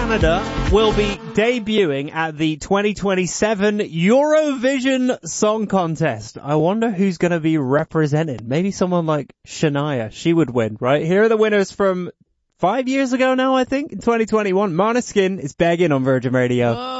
Canada will be debuting at the 2027 Eurovision Song Contest. I wonder who's going to be represented. Maybe someone like Shania. She would win, right? Here are the winners from 5 years ago now, I think, in 2021. Måneskin is begging on Virgin Radio.